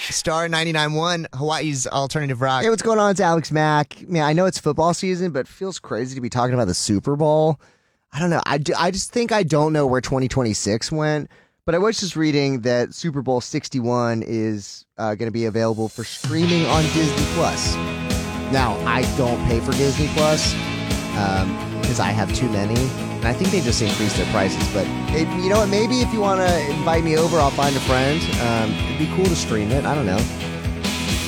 Star 99.1, Hawaii's alternative rock. Hey, what's going on? It's Alex Mack. Man, I know it's football season, but it feels crazy to be talking about the Super Bowl. I don't know. I just think I don't know where 2026 went, but I was just reading that Super Bowl 61 is going to be available for streaming on Disney Plus. Now, I don't pay for Disney Plus because I have too many, and I think they just increased their prices. But you know what? Maybe if you want to invite me over, I'll find a friend. It'd be cool to stream it. I don't know.